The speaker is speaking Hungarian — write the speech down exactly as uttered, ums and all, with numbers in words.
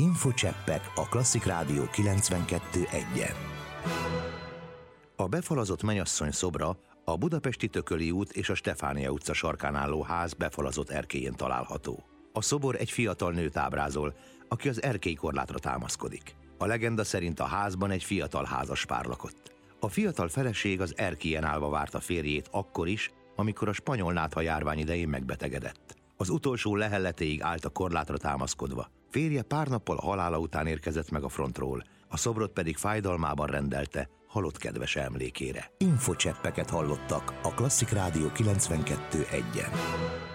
Infocseppek a Klasszik Rádió kilencvenkettő egyen. A befalazott mennyasszony szobra a budapesti Tököli út és a Stefánia utca sarkán álló ház befalazott erkélyén található. A szobor egy fiatal nőt ábrázol, aki az erkélykorlátra támaszkodik. A legenda szerint a házban egy fiatal házaspár lakott. A fiatal feleség az erkélyen állva várta férjét akkor is, amikor a spanyol nátha járvány idején megbetegedett. Az utolsó lehelletéig állt a korlátra támaszkodva. Férje pár nappal a halála után érkezett meg a frontról, a szobrot pedig fájdalmában rendelte halott kedves emlékére. Infocseppeket hallottak a Klasszik Rádió kilencvenkettő egyen.